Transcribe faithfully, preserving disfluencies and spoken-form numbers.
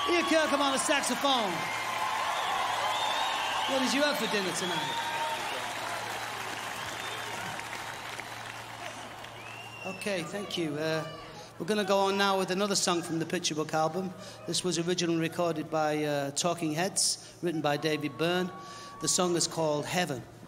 Ian Kirkham on the saxophone. What did you have for dinner tonight? Okay, thank you. Uh, we're going to go on now with another song from the Picture Book album. This was originally recorded by uh, Talking Heads, written by David Byrne. The song is called Heaven.